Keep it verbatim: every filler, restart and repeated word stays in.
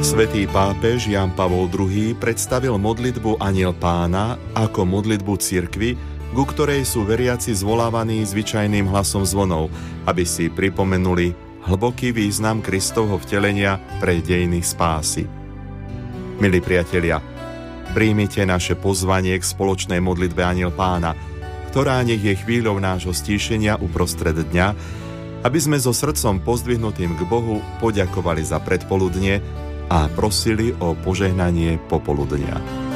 Svätý pápež Ján Pavol druhý. predstavil modlitbu Anjel Pána ako modlitbu cirkvi, ku ktorej sú veriaci zvolávaní zvyčajným hlasom zvonov, aby si pripomenuli hlboký význam Kristovho vtelenia pre dejiny spásy. Milí priatelia, príjmite naše pozvanie k spoločnej modlitbe Anjel Pána, ktorá nech je chvíľou nášho stíšenia uprostred dňa, aby sme so srdcom pozdvihnutým k Bohu poďakovali za predpoludnie a prosili o požehnanie popoludnia.